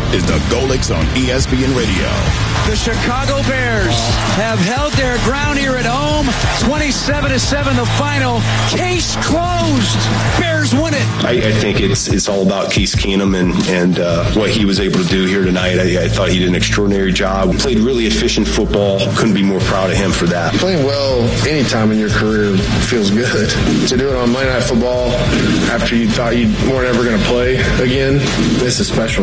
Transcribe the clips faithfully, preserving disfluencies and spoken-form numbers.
is the Golics on E S P N Radio. The Chicago Bears have held their ground here at home. twenty-seven to seven the final. Case closed. Bears win it. I, I think it's it's all about Case Keenum and, and uh, what he was able to do here tonight. I, I thought he did an extraordinary job. He played really efficient football. Couldn't be more proud of him for that. Playing well anytime in your career feels good. To do it on Monday Night Football after you thought you weren't ever going to play again, this is special.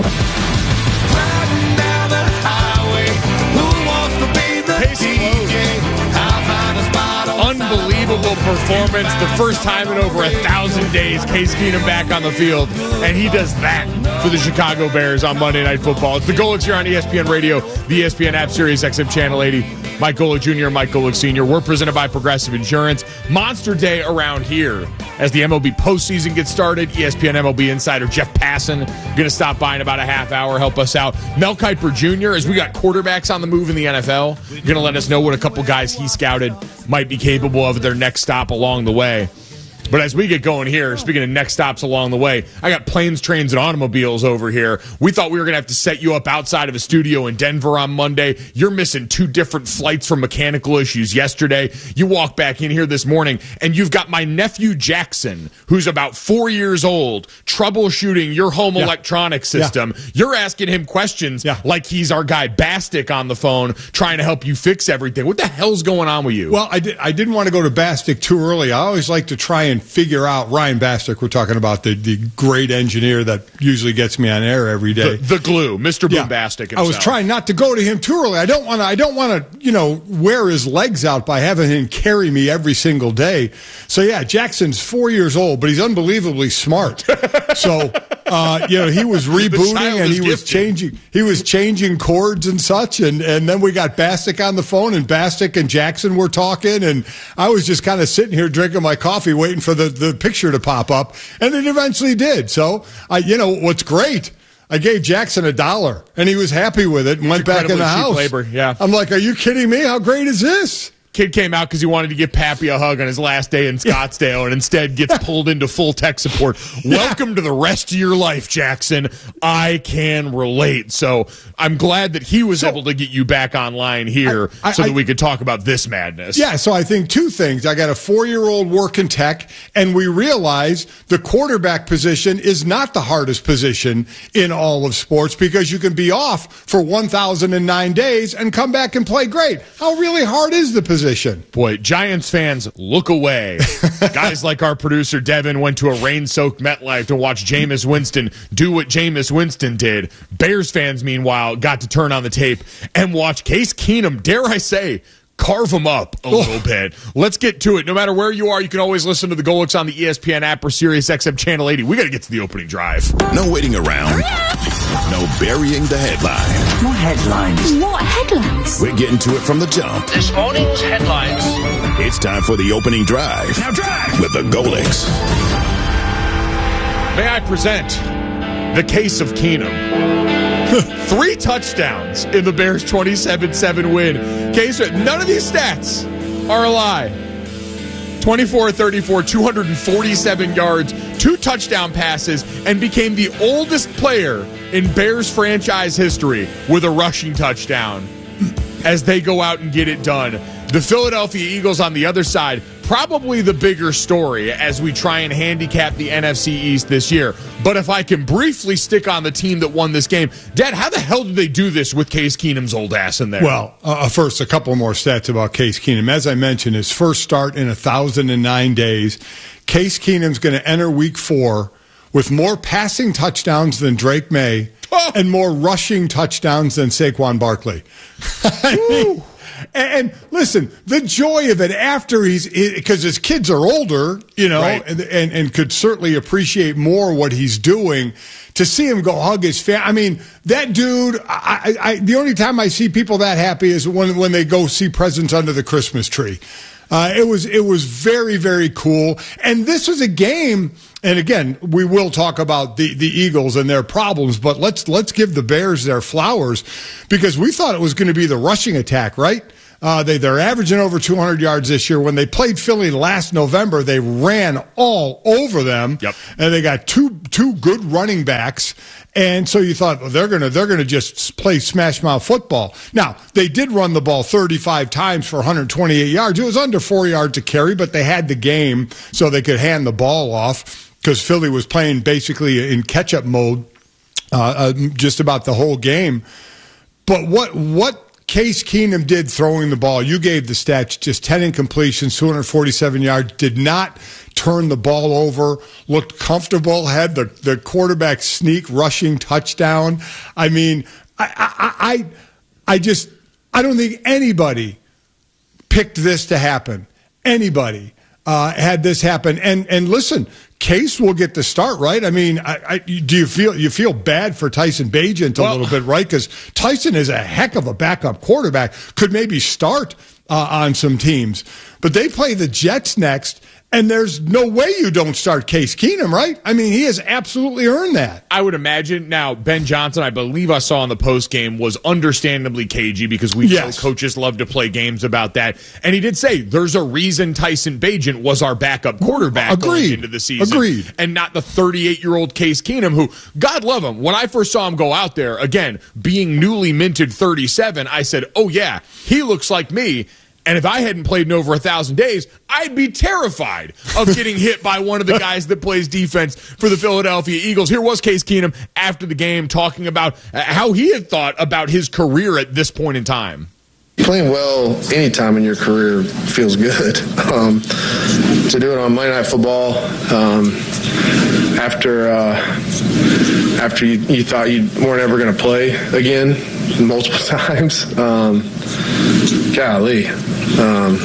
Unbelievable performance. The first time in over a thousand days, Case Keenum back on the field, and he does that for the Chicago Bears on Monday Night Football. It's the Golics here on E S P N Radio, the E S P N app, Sirius X M Channel eighty. Mike Golic Junior and Mike Golic Senior We're presented by Progressive Insurance. Monster day around here as the M L B postseason gets started. E S P N M L B insider Jeff Passan going to stop by in about a half hour, help us out. Mel Kiper Junior, as we got quarterbacks on the move in the N F L, going to let us know what a couple guys he scouted might be capable of at their next stop along the way. But as we get going here, speaking of next stops along the way, I got planes, trains, and automobiles over here. We thought we were going to have to set you up outside of a studio in Denver on Monday. You're missing two different flights from mechanical issues yesterday. You walk back in here this morning, and you've got my nephew Jackson, who's about four years old, troubleshooting your home yeah. electronic system. Yeah. You're asking him questions yeah. like he's our guy Bastic on the phone, trying to help you fix everything. What the hell's going on with you? Well, I, did, I didn't want to go to Bastic too early. I always like to try and figure out Ryan Bastic. We're talking about the, the great engineer that usually gets me on air every day. The, the glue, Mister Yeah. Boombastic himself. I was trying not to go to him too early. I don't want to. I don't want to. You know, wear his legs out by having him carry me every single day. So yeah, Jackson's four years old, but he's unbelievably smart. So uh, you know, he was rebooting and he gifted. was changing. He was changing chords and such. And and then we got Bastic on the phone, and Bastic and Jackson were talking, and I was just kind of sitting here drinking my coffee, waiting for the, the picture to pop up, and it eventually did. So, I, you know, what's great, I gave Jackson a dollar, and he was happy with it and went back in the house. Labor, yeah. I'm like, are you kidding me? How great is this? Kid came out because he wanted to give Pappy a hug on his last day in Scottsdale, yeah. and instead gets pulled into full tech support. Yeah. Welcome to the rest of your life, Jackson. I can relate. So I'm glad that he was so, able to get you back online here I, I, so that I, we could talk about this madness. Yeah, so I think two things. I got a four-year-old working tech, and we realize the quarterback position is not the hardest position in all of sports because you can be off for one thousand nine days and come back and play great. How really hard is the position? Boy, Giants fans, look away. Guys like our producer Devin went to a rain-soaked MetLife to watch Jameis Winston do what Jameis Winston did. Bears fans, meanwhile, got to turn on the tape and watch Case Keenum, dare I say, carve them up a little bit. Let's get to it. No matter where you are, you can always listen to the Golics on the E S P N app or Sirius X M Channel eighty. We got to get to the opening drive. No waiting around. No burying the headline. More headlines. More headlines. We're getting to it from the jump. This morning's headlines. It's time for the opening drive. Now drive! With the Golics. May I present the case of Keenum. Three touchdowns in the Bears' twenty-seven seven win. Case, none of these stats are a lie. twenty-four thirty-four, two hundred forty-seven yards, two touchdown passes, and became the oldest player in Bears franchise history with a rushing touchdown as they go out and get it done. The Philadelphia Eagles on the other side, probably the bigger story as we try and handicap the N F C East this year. But if I can briefly stick on the team that won this game, Dad, how the hell did they do this with Case Keenum's old ass in there? Well, uh, first, a couple more stats about Case Keenum. As I mentioned, his first start in one thousand nine days. Case Keenum's going to enter week four with more passing touchdowns than Drake May oh. and more rushing touchdowns than Saquon Barkley. I mean, And, and listen, the joy of it after he's, because his kids are older, you know, right. and, and and could certainly appreciate more what he's doing. To see him go hug his family, I mean, that dude. I, I, the only time I see people that happy is when when they go see presents under the Christmas tree. Uh, it was it was very, very cool. And this was a game, and again, we will talk about the, the Eagles and their problems, but let's let's give the Bears their flowers because we thought it was going to be the rushing attack, right? Uh, they, they're averaging over two hundred yards this year. When they played Philly last November, they ran all over them. Yep. And they got two two good running backs. And so you thought, well, they're gonna they're gonna just play smash mouth football. Now they did run the ball thirty-five times for one hundred twenty-eight yards. It was under four yards a carry, but they had the game so they could hand the ball off because Philly was playing basically in catch-up mode uh, uh, just about the whole game. But what what Case Keenum did throwing the ball, you gave the stats, just ten incompletions, two hundred forty-seven yards, did not turn the ball over, looked comfortable, had the, the quarterback sneak rushing touchdown. I mean, I, I, I, I just, I don't think anybody picked this to happen. Anybody uh, had this happen. And, and listen, Case will get the start, right? I mean, I, I, do you feel you feel bad for Tyson Bagent a well, little bit, right? Because Tyson is a heck of a backup quarterback, could maybe start uh, on some teams. But they play the Jets next, and there's no way you don't start Case Keenum, right? I mean, he has absolutely earned that. I would imagine. Now, Ben Johnson, I believe I saw in the postgame, was understandably cagey because we yes. know coaches love to play games about that. And he did say there's a reason Tyson Bagent was our backup quarterback Agreed. going into the season. Agreed. And not the thirty-eight-year-old Case Keenum, who, God love him, when I first saw him go out there, again, being newly minted thirty-seven, I said, oh, yeah, he looks like me. And if I hadn't played in over a thousand days, I'd be terrified of getting hit by one of the guys that plays defense for the Philadelphia Eagles. Here was Case Keenum after the game talking about how he had thought about his career at this point in time. Playing well any time in your career feels good. Um, to do it on Monday Night Football um, after uh, after you, you thought you weren't ever going to play again multiple times, um, golly, um,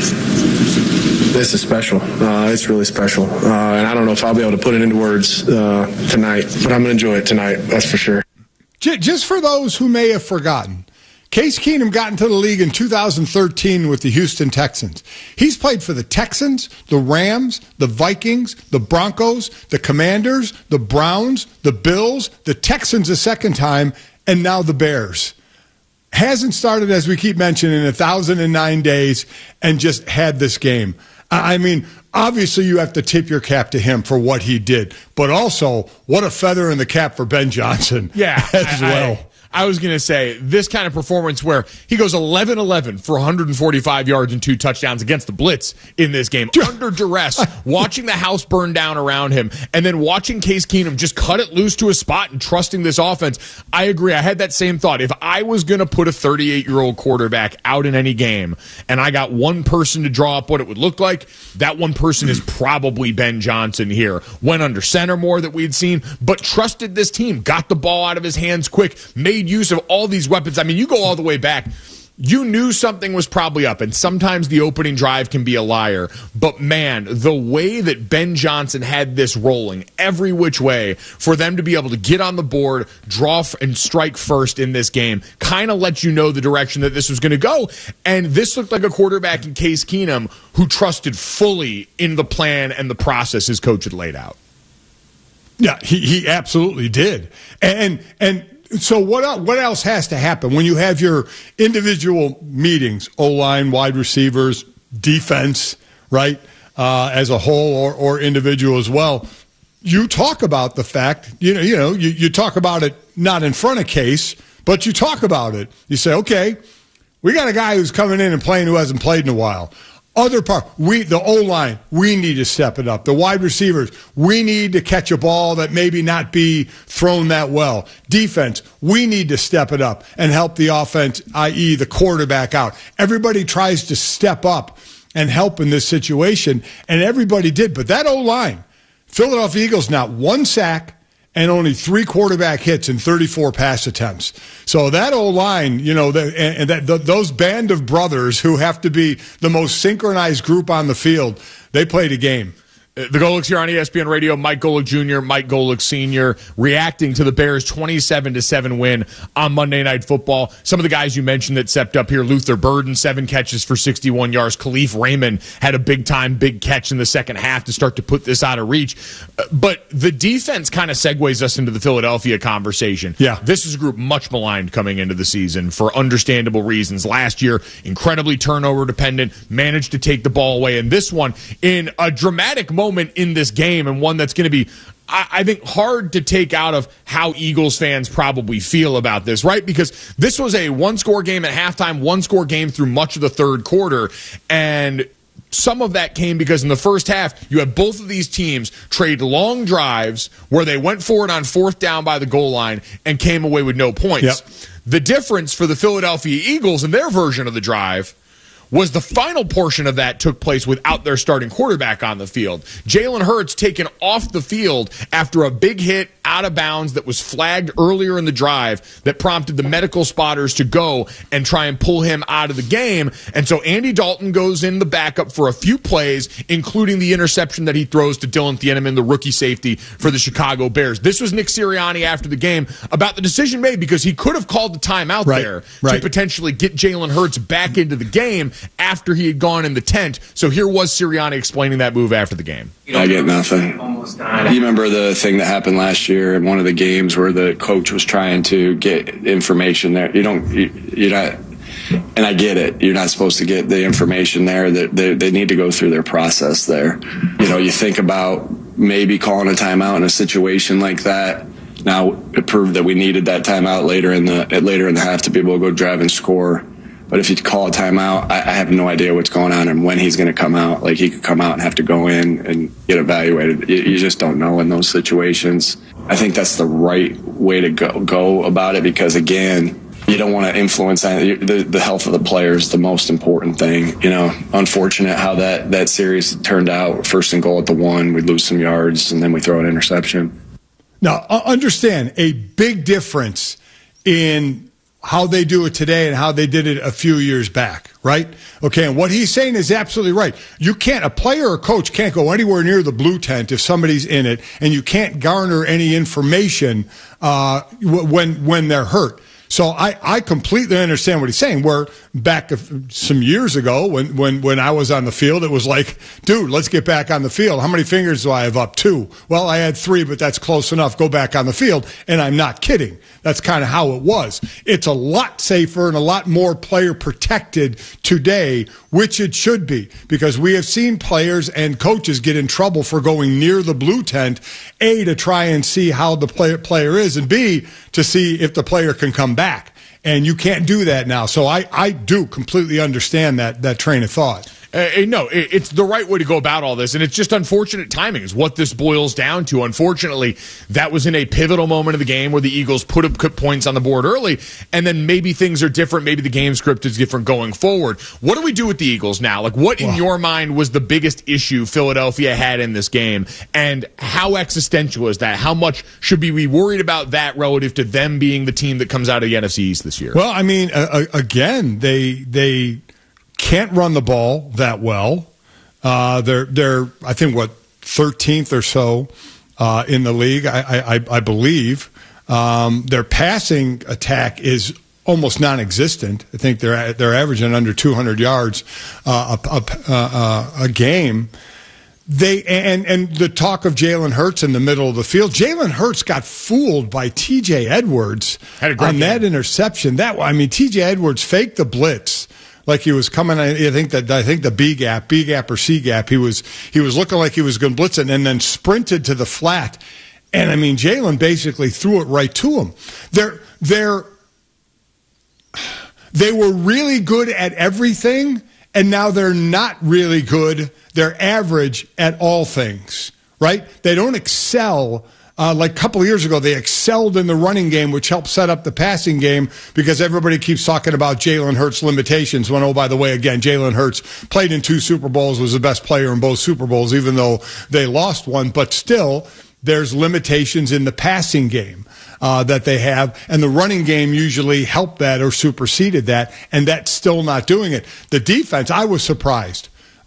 this is special. Uh, it's really special, uh, and I don't know if I'll be able to put it into words uh, tonight, but I'm going to enjoy it tonight. That's for sure. Just for those who may have forgotten, Case Keenum got into the league in two thousand thirteen with the Houston Texans. He's played for the Texans, the Rams, the Vikings, the Broncos, the Commanders, the Browns, the Bills, the Texans a second time, and now the Bears. Hasn't started, as we keep mentioning, in one thousand nine days and just had this game. I mean, obviously you have to tip your cap to him for what he did, but also what a feather in the cap for Ben Johnson yeah, as I, well. I, I was going to say, this kind of performance where he goes eleven eleven for one hundred forty-five yards and two touchdowns against the Blitz in this game, under duress, watching the house burn down around him, and then watching Case Keenum just cut it loose to a spot and trusting this offense. I agree. I had that same thought. If I was going to put a thirty-eight-year-old quarterback out in any game, and I got one person to draw up what it would look like, that one person is probably Ben Johnson here. Went under center more that we'd seen, but trusted this team, got the ball out of his hands quick, made use of all these weapons. I mean, you go all the way back. You knew something was probably up, and sometimes the opening drive can be a liar. But, man, the way that Ben Johnson had this rolling every which way for them to be able to get on the board, draw and strike first in this game kind of lets you know the direction that this was going to go. And this looked like a quarterback in Case Keenum who trusted fully in the plan and the process his coach had laid out. Yeah, he, he absolutely did. And and so what what else has to happen when you have your individual meetings, O-line, wide receivers, defense, right, uh, as a whole or, or individual as well? You talk about the fact, you know, you know, you, you talk about it not in front of Case, but you talk about it. You say, okay, we got a guy who's coming in and playing who hasn't played in a while. Other part, we the O-line, we need to step it up. The wide receivers, we need to catch a ball that maybe not be thrown that well. Defense, we need to step it up and help the offense, that is the quarterback, out. Everybody tries to step up and help in this situation, and everybody did. But that O-line, Philadelphia Eagles, not one sack and only three quarterback hits and thirty-four pass attempts. So that O-line, you know, the, and that, the, those band of brothers who have to be the most synchronized group on the field, they played a game. The Golics here on E S P N Radio. Mike Golic Junior, Mike Golic Senior reacting to the Bears' twenty-seven to seven win on Monday Night Football. Some of the guys you mentioned that stepped up here: Luther Burden, seven catches for sixty-one yards. Khalif Raymond had a big-time, big catch in the second half to start to put this out of reach. But the defense kind of segues us into the Philadelphia conversation. Yeah. This is a group much maligned coming into the season for understandable reasons. Last year, incredibly turnover dependent, managed to take the ball away. And this one, in a dramatic moment in this game, and one that's going to be, I think, hard to take out of how Eagles fans probably feel about this, right? Because this was a one-score game at halftime, one-score game through much of the third quarter, and some of that came because in the first half, you had both of these teams trade long drives where they went forward on fourth down by the goal line and came away with no points. Yep. The difference for the Philadelphia Eagles in their version of the drive was the final portion of that took place without their starting quarterback on the field. Jalen Hurts taken off the field after a big hit out of bounds that was flagged earlier in the drive that prompted the medical spotters to go and try and pull him out of the game. And so Andy Dalton goes in the backup for a few plays, including the interception that he throws to Dylan Thieneman, the rookie safety for the Chicago Bears. This was Nick Sirianni after the game about the decision made, because he could have called the timeout right, there right. to potentially get Jalen Hurts back into the game after he had gone in the tent. So here was Sirianni explaining that move after the game. I get nothing. You remember the thing that happened last year in one of the games where the coach was trying to get information there? You don't, you, you're not, and I get it. You're not supposed to get the information there. That they, they need to go through their process there. You know, you think about maybe calling a timeout in a situation like that. Now it proved that we needed that timeout later in the later in the half to be able to go drive and score. But if you call a timeout, I, I have no idea what's going on and when he's going to come out. Like, he could come out and have to go in and get evaluated. You, you just don't know in those situations. I think that's the right way to go, go about it, because, again, you don't want to influence the, the health of the players, the most important thing. You know, unfortunate how that, that series turned out. First and goal at the one, we lose some yards, and then we throw an interception. Now, understand a big difference in how they do it today and how they did it a few years back, right? Okay, and what he's saying is absolutely right. You can't, a player or coach can't go anywhere near the blue tent if somebody's in it, and you can't garner any information uh, when when they're hurt. So I, I completely understand what he's saying. Where back some years ago when, when, when I was on the field, it was like, dude, let's get back on the field. How many fingers do I have up? Two. Well, I had three, but that's close enough. Go back on the field. And I'm not kidding. That's kind of how it was. It's a lot safer and a lot more player protected today, which it should be, because we have seen players and coaches get in trouble for going near the blue tent, A, to try and see how the player, player is, and B, to see if the player can come back. And you can't do that now. So I, I do completely understand that, that train of thought. Uh, no, it, it's the right way to go about all this, and it's just unfortunate timing is what this boils down to. Unfortunately, that was in a pivotal moment of the game where the Eagles put up points on the board early, and then maybe things are different. Maybe the game script is different going forward. What do we do with the Eagles now? Like, what in wow. your mind was the biggest issue Philadelphia had in this game, and how existential is that? How much should we be worried about that relative to them being the team that comes out of the N F C East this year? Well, I mean, uh, again, they they. can't run the ball that well. Uh, they're, they're, I think, what, thirteenth or so uh, in the league, I, I, I believe. Um, their passing attack is almost non-existent. I think they're they're averaging under two hundred yards uh, a, a, uh, a game. They and and the talk of Jalen Hurts in the middle of the field. Jalen Hurts got fooled by T J Edwards on game. that interception. That I mean, T J Edwards faked the blitz. Like he was coming, I think that I think the B gap, B gap or C gap. He was he was looking like he was going to blitz it, and then sprinted to the flat. And I mean, Jalen basically threw it right to him. They're they're they were really good at everything, and now they're not really good. They're average at all things, right? They don't excel. Uh, like a couple of years ago, they excelled in the running game, which helped set up the passing game, because everybody keeps talking about Jalen Hurts' limitations. When, oh, by the way, again, Jalen Hurts played in two Super Bowls, was the best player in both Super Bowls, even though they lost one. But still, there's limitations in the passing game uh, that they have, and the running game usually helped that or superseded that, and that's still not doing it. The defense, I was surprised.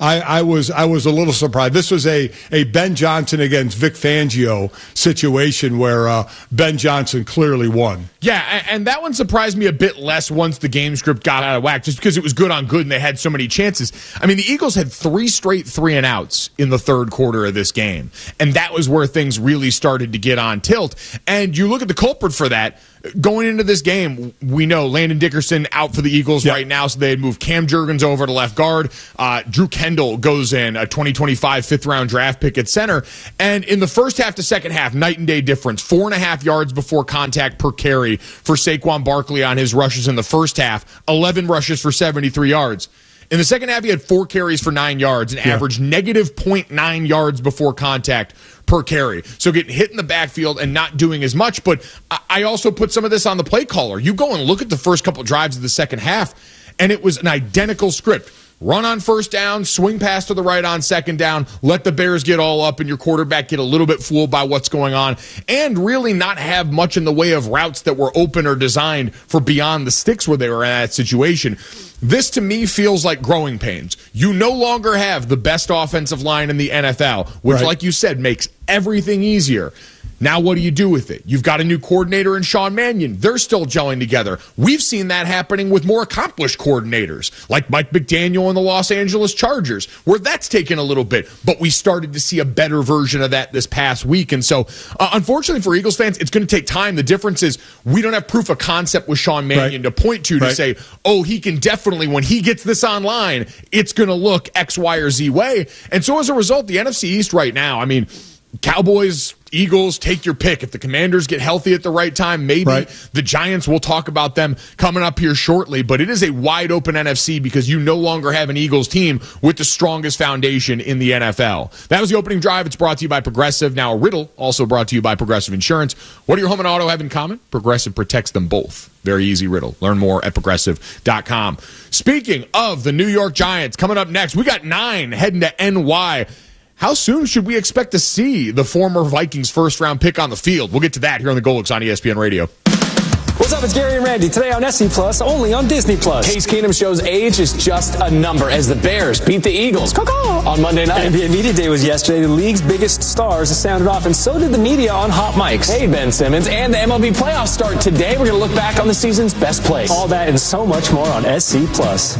I, I was I was a little surprised. This was a, a Ben Johnson against Vic Fangio situation where uh, Ben Johnson clearly won. Yeah, and that one surprised me a bit less once the game script got out of whack, just because it was good on good and they had so many chances. I mean, the Eagles had three straight three and outs in the third quarter of this game, and that was where things really started to get on tilt. And you look at the culprit for that. Going into this game, we know Landon Dickerson out for the Eagles yep. right now, so they had moved Cam Jurgens over to left guard. Uh, Drew Kendall goes in, a twenty twenty-five fifth-round draft pick at center. And in the first half to second half, night and day difference. Four and a half yards before contact per carry for Saquon Barkley on his rushes in the first half. eleven rushes for seventy-three yards. In the second half, he had four carries for nine yards and yeah. averaged negative zero point nine yards before contact per carry. So getting hit in the backfield and not doing as much. But I also put some of this on the play caller. You go and look at the first couple drives of the second half, and it was an identical script. Run on first down, swing pass to the right on second down, let the Bears get all up and your quarterback get a little bit fooled by what's going on, and really not have much in the way of routes that were open or designed for beyond the sticks where they were in that situation. This, to me, feels like growing pains. You no longer have the best offensive line in the N F L, which, right. like you said, makes everything easier. Now what do you do with it? You've got a new coordinator in Sean Mannion. They're still gelling together. We've seen that happening with more accomplished coordinators, like Mike McDaniel and the Los Angeles Chargers, where that's taken a little bit. But we started to see a better version of that this past week. And so, uh, unfortunately for Eagles fans, it's going to take time. The difference is we don't have proof of concept with Sean Mannion right. to point to, to right. say, oh, he can definitely, when he gets this online, it's going to look X, Y, or Z way. And so as a result, the N F C East right now, I mean, Cowboys, Eagles, take your pick. If the Commanders get healthy at the right time, maybe. Right. The Giants, we'll talk about them coming up here shortly. But it is a wide open N F C because you no longer have an Eagles team with the strongest foundation in the N F L. That was the opening drive. It's brought to you by Progressive. Now a riddle, also brought to you by Progressive Insurance. What do your home and auto have in common? Progressive protects them both. Very easy riddle. Learn more at progressive dot com. Speaking of the New York Giants, coming up next, we got nine heading to N Y. How soon should we expect to see the former Vikings first-round pick on the field? We'll get to that here on the Golix on E S P N Radio. What's up? It's Gary and Randy. Today on S C Plus, only on Disney Plus. Case Keenum shows age is just a number as the Bears beat the Eagles Caw-caw, on Monday night. N B A Media Day was yesterday. The league's biggest stars sounded off, and so did the media on hot mics. Hey, Ben Simmons. And the M L B playoffs start today. We're going to look back on the season's best plays. All that and so much more on S C Plus.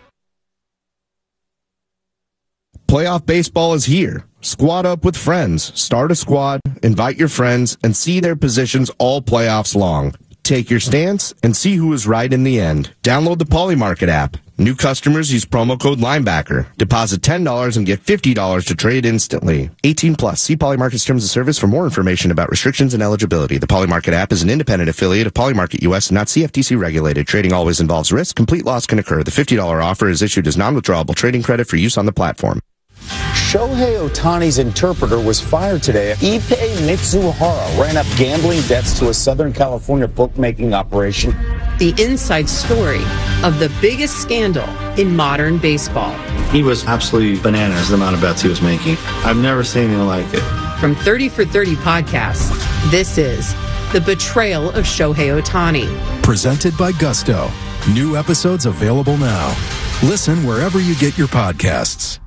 Playoff baseball is here. Squad up with friends. Start a squad, invite your friends, and see their positions all playoffs long. Take your stance and see who is right in the end. Download the Polymarket app. New customers use promo code Linebacker. Deposit ten dollars and get fifty dollars to trade instantly. eighteen plus. See Polymarket's terms of service for more information about restrictions and eligibility. The Polymarket app is an independent affiliate of Polymarket U S and not C F T C regulated. Trading always involves risk. Complete loss can occur. The fifty dollars offer is issued as non-withdrawable trading credit for use on the platform. Shohei Ohtani's interpreter was fired today. Ippei Mitsuhara ran up gambling debts to a Southern California bookmaking operation. The inside story of the biggest scandal in modern baseball. He was absolutely bananas, the amount of bets he was making. I've never seen anything like it. From thirty for thirty podcasts, this is The Betrayal of Shohei Ohtani. Presented by Gusto. New episodes available now. Listen wherever you get your podcasts.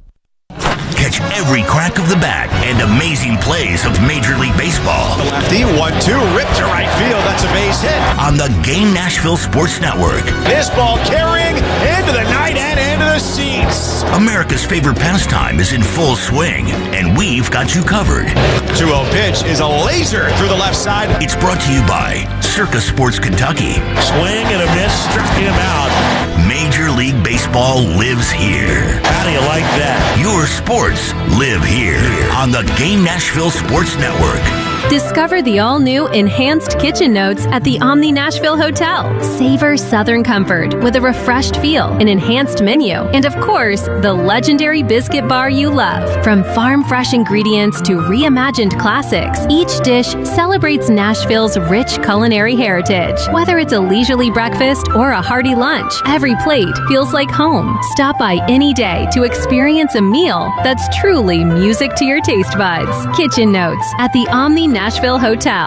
Catch every crack of the bat and amazing plays of Major League Baseball. The lefty, one two, ripped to right field. That's a base hit. On the Game Nashville Sports Network. This ball carrying into the night and into the seats. America's favorite pastime is in full swing, and we've got you covered. two oh pitch is a laser through the left side. It's brought to you by Circa Sports Kentucky. Swing and a miss, struck him out. Major League Baseball lives here. How do you like that? Your sports live here on the Game Nashville Sports Network. Discover the all-new enhanced kitchen notes at the Omni Nashville Hotel. Savor Southern comfort with a refreshed feel, an enhanced menu, and of course, the legendary biscuit bar you love. From farm-fresh ingredients to reimagined classics, each dish celebrates Nashville's rich culinary heritage. Whether it's a leisurely breakfast or a hearty lunch, every plate feels like home. Stop by any day to experience a meal that's truly music to your taste buds. Kitchen notes at the Omni Nashville Hotel.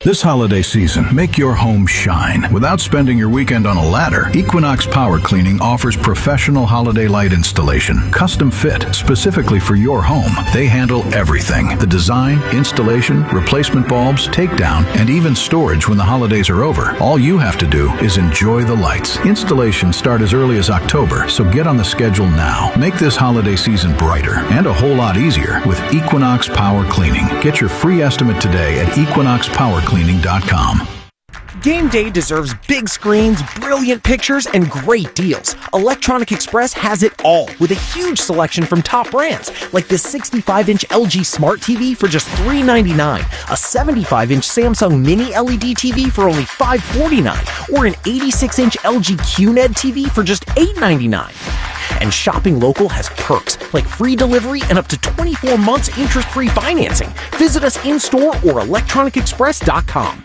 This holiday season, make your home shine. Without spending your weekend on a ladder, Equinox Power Cleaning offers professional holiday light installation, custom fit, specifically for your home. They handle everything. The design, installation, replacement bulbs, takedown, and even storage when the holidays are over. All you have to do is enjoy the lights. Installations start as early as October, so get on the schedule now. Make this holiday season brighter and a whole lot easier with Equinox Power Cleaning. Get your free estimate today at equinox power cleaning dot com. Game day deserves big screens, brilliant pictures, and great deals. Electronic Express has it all with a huge selection from top brands like the sixty-five inch L G Smart T V for just three ninety-nine, a seventy-five inch Samsung Mini L E D T V for only five forty-nine, or an eighty-six inch L G Q N E D T V for just eight ninety-nine. And shopping local has perks like free delivery and up to twenty-four months interest-free financing. Visit us in-store or electronic express dot com.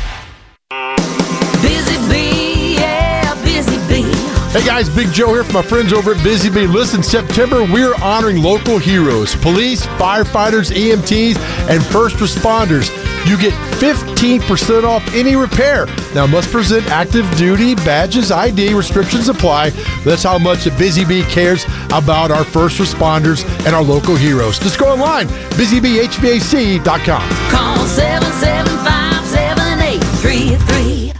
Busy Bee, yeah, Busy Bee. Hey guys, Big Joe here from my friends over at Busy Bee. Listen, September, we're honoring local heroes, police, firefighters, E M Ts, and first responders. You get fifteen percent off any repair. Now, must present active duty badges, I D, restrictions apply. That's how much Busy Bee cares about our first responders and our local heroes. Just go online, busy bee h v a c dot com. Call seven seven five, seven eight three three.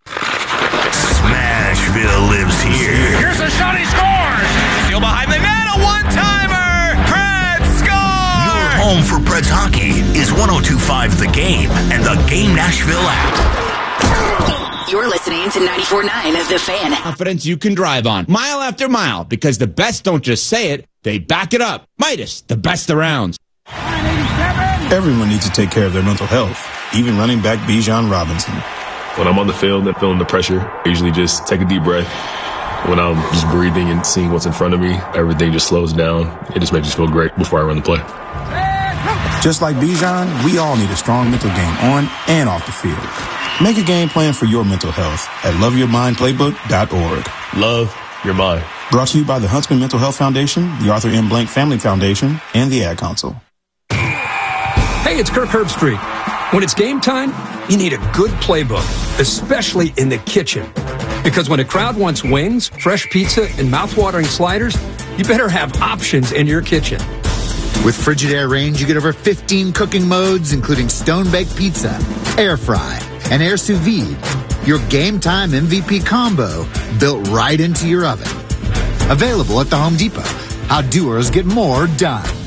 Smashville lives here. Here's a shot, he scores! Still behind the net, a one-timer! Preds score! Your home for Preds hockey is one oh two point five The Game and the Game Nashville app. You're listening to ninety-four point nine The Fan. Confidence you can drive on, mile after mile, because the best don't just say it, they back it up. Midas, the best around. Everyone needs to take care of their mental health, even running back Bijan Robinson. When I'm on the field and feeling the pressure, I usually just take a deep breath. When I'm just breathing and seeing what's in front of me, everything just slows down. It just makes me feel great before I run the play. Just like Bijan, we all need a strong mental game on and off the field. Make a game plan for your mental health at love your mind playbook dot org. Love your mind. Brought to you by the Huntsman Mental Health Foundation, the Arthur M. Blank Family Foundation, and the Ad Council. Hey, it's Kirk Herbstreit. When it's game time, you need a good playbook, especially in the kitchen. Because when a crowd wants wings, fresh pizza, and mouth-watering sliders, you better have options in your kitchen. With Frigidaire Range, you get over fifteen cooking modes, including stone-baked pizza, air fry, and air sous vide. Your game time M V P combo built right into your oven. Available at the Home Depot. How doers get more done.